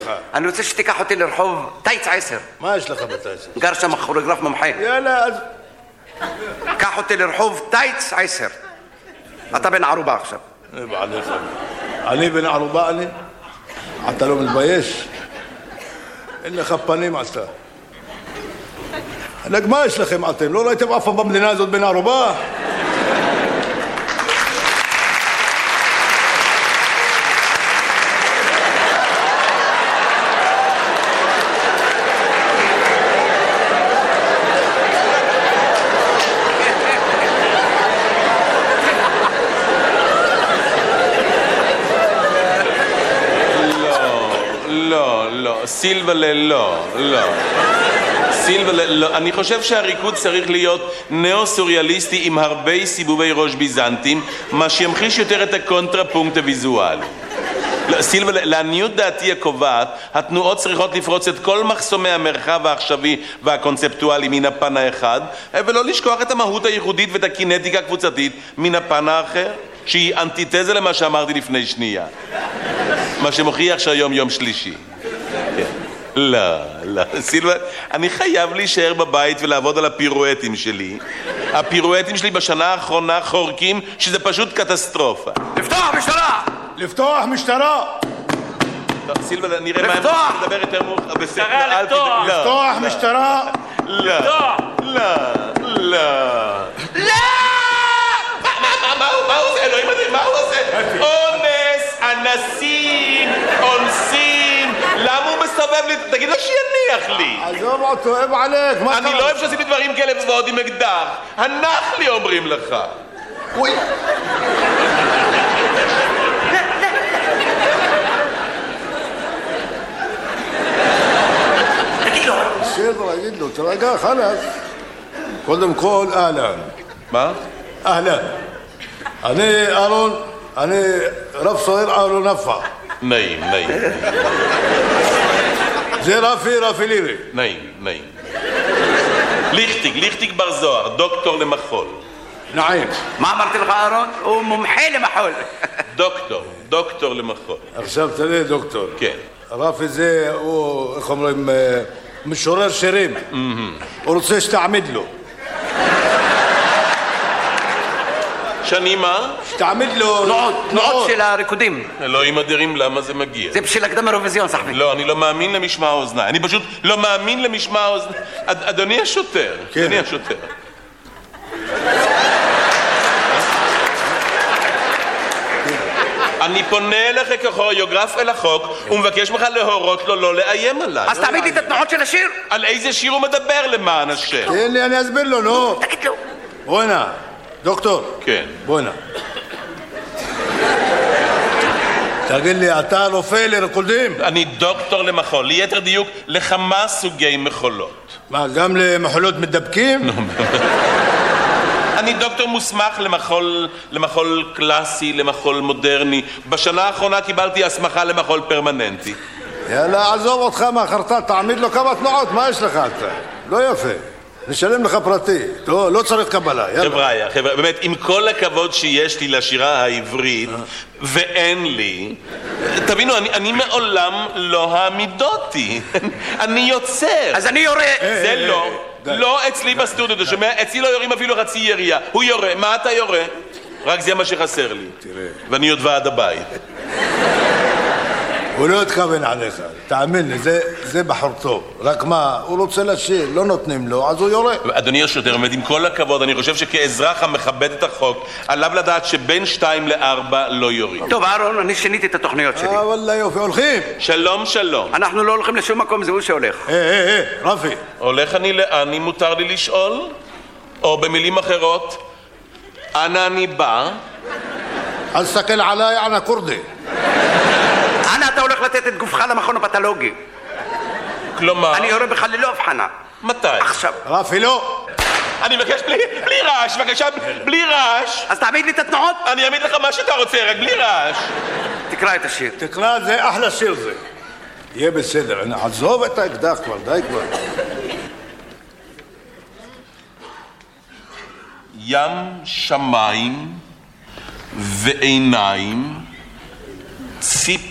איתך? אני רוצה שתיקח אותי לרחוב טייץ 10. מה יש לך בטייץ? גר שם כוריאוגרף מומחה. יאללה, אז... קח אותי לרחוב טייץ 10. אתה בן ערובה עכשיו. בעליך. אני בן ערובה אני? אתה לא מתבייש? אין לך פנים אתה. מה יש לכם אתם? לא ראיתם אף פעם במדינה הזאת בן ערובה? סילבלה, לא. סילבלה, לא. אני חושב שהריקוד צריך להיות נאו-סוריאליסטי עם הרבה סיבובי ראש ביזנטים, מה שימחיש יותר את הקונטרפונקט הוויזואלי. סילבלה, לעניות דעתי הקובעת, התנועות צריכות לפרוץ את כל מחסומי המרחב העכשווי והקונספטואלי מן הפן האחד, ולא לשכוח את המהות הייחודית ואת הקינטיקה הקבוצתית מן הפן האחר, שהיא אנטיתזה למה שאמרתי לפני שנייה. מה שמוכיח שהיום יום שלישי. לא, סילבה, אני חייב להישאר בבית ולעבוד על הפירואטים שלי. הפירואטים שלי בשנה האחרונה חורקים שזה פשוט קטסטרופה. לפתוח משטרה! לפתוח משטרה! סילבה, נראה מה אני מדבר יותר מאוחר. משטרה, לפתוח משטרה! לא. מה הוא עושה? אלוהים אדירים, מה הוא עושה? אונס, אנסים, אונסים. למה הוא מסתובב לי? תגיד לו שיניח לי. עזוב אותו, אב עליך. אני לא אוהב שעשיתי דברים כאלה ועוד עם אקדח. הנח לי אומרים לך. אוי. בסדר, אגיד לו, תרגע, חלאס. קודם כל, אהלן. מה? אהלן. אני אהרון, אני רב סוהר אהרון נפח. נעים. זה רפי לירי. נעים. ליכטיג בר זוהר, דוקטור למחול. נעים. מה אמרתי לך אהרון? הוא מומחה למחול. דוקטור למחול. עכשיו תראה דוקטור. כן. רפי זה, הוא, איך אומרים, משורר שירים. הוא רוצה שתעמיד לו. שאני מה? שתעמיד לו... תנועות של הריקודים. אלוהים אדירים, למה זה מגיע? זה בשביל הקדם אירוויזיון, סחבי. לא, אני לא מאמין למשמע האוזניים. אני פשוט לא מאמין למשמע האוזניים. אדוני השוטר. כן. אדוני השוטר. אני פונה אליך ככוריאוגרף אל החוק ומבקש ממך להורות לו לא לאיים עליי. אז תעמיד לי את התנועות של השיר. על איזה שיר הוא מדבר למען השם? תן לי, אני אסביר לו, נו. תגיד לו. בוא הנה, דוקטור. כן. בוא הנה. תגיד לי, אתה רופא לריקודים? אני דוקטור למחול, ליתר דיוק לכמה סוגי מחולות. מה, גם למחולות מדבקים? אני דוקטור מוסמך למחול קלאסי, למחול מודרני. בשנה האחרונה קיבלתי הסמכה למחול פרמננטי. יאללה, עזוב אותך מהחרטה, תעמיד לו כמה תנועות, מה יש לך אתה? לא יפה. נשלם לך פרטי, לא צריך קבלה, יאללה. חבר'ה, באמת, עם כל הכבוד שיש לי לשירה העברית, ואין לי, תבינו, אני מעולם לא העמידותי. אני יוצר. אז אני יורה. זה לא אצלי בסטודיו, אתה שומע? אצלי לא יורים אפילו חצי ירייה. הוא יורה, מה אתה יורה? רק זה מה שחסר לי. תראה. ואני עוד ועד הבית. הוא לא התכוון עליך, תאמין לי, זה בחור טוב. רק מה, הוא רוצה לשיר, לא נותנים לו, אז הוא יורה. אדוני השוטר, עם כל הכבוד, אני חושב שכאזרח המכבד את החוק, עליו לדעת שבין 2 ל-4 לא יורים. טוב, אהרון, אני שיניתי את התוכניות שלי. וואלה יופי, הולכים. שלום. אנחנו לא הולכים לשום מקום, זה הוא שהולך. רפי. הולך אני לאן, אם מותר לי לשאול? או במילים אחרות, אנה אני בא? אל תסתכל עליי, אנה כורדי. אנה אתה הולך לתת את גופך למכון הפתולוגי? כלומר? אני יורה בך ללא הבחנה. מתי? עכשיו. רפי, לא. אני מבקש בלי רעש, בבקשה, בלי רעש. אז תעמיד לי את התנועות. אני אעמיד לך מה שאתה רוצה, רק בלי רעש. תקרא את השיר. תקרא, זה אחלה שיר זה. יהיה בסדר, עזוב את האקדח כבר, די כבר. ים, שמיים ועיניים, ציפ